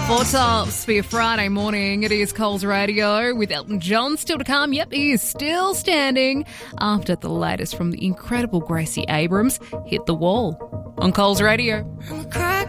Four tops for your Friday morning. It is Coles Radio with Elton John still to come. Yep, he is still standing after the latest from the incredible Gracie Abrams hit the wall on Coles Radio.